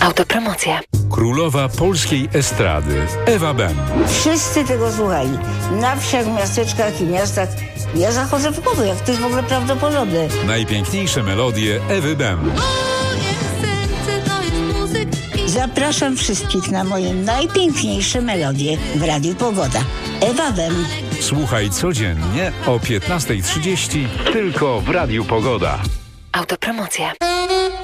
Autopromocja. Królowa polskiej estrady Ewa Ben. Wszyscy tego słuchali. Na wsiach, miasteczkach i miastach. Ja zachodzę w głowę, jak to jest w ogóle prawdopodobne. Najpiękniejsze melodie Ewy Ben. Zapraszam wszystkich na moje najpiękniejsze melodie w Radiu Pogoda. Ewa Ben. Słuchaj codziennie o 15:30 tylko w Radiu Pogoda. Autopromocja.